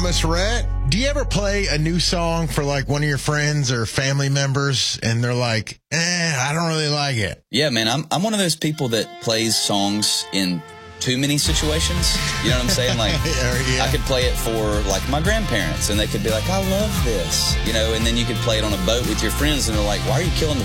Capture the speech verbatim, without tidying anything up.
Thomas Rhett. Do you ever play a new song for like one of your friends or family members and they're like, eh, I don't really like it? Yeah, man, I'm I'm one of those people that plays songs in too many situations. You know what I'm saying? Like, yeah. I could play it for like my grandparents and they could be like, I love this, you know, and then you could play it on a boat with your friends and they're like, why are you killing the